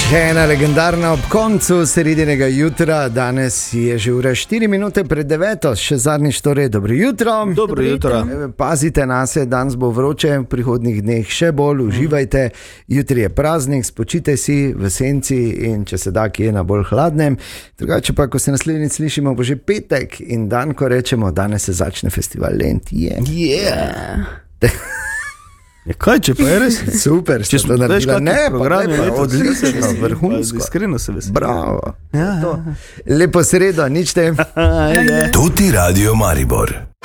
Še ena legendarna ob koncu sredinega jutra, danes je že ura 4 minute pred 9, še zadnjič torej, dobro jutro. Dobro jutro. Pazite na se, danes bo vroče, v prihodnjih dneh še bolj, uživajte, jutri je praznik, spočite si v senci in če se da kje na bolj hladnem. Drugače pa, ko se naslednjič slišimo, bo že petek in dan, ko rečemo, danes se začne festival Lent. Kaj, če pa je res? Super, če smo naredili, odlično, vrhunsko. Iskreno se veselim. Bravo. Lepo sredo, nič tem. Tuti Radio Maribor.